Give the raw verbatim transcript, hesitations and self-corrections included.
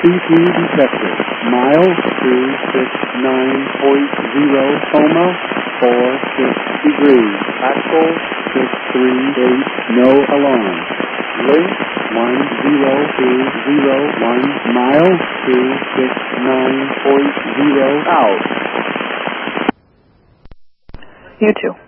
Altitude detected. Mile two six nine point zero, coma four six degrees. Axle six three eight, no alarm. Link one zero two zero one, mile two six nine point zero out. You too.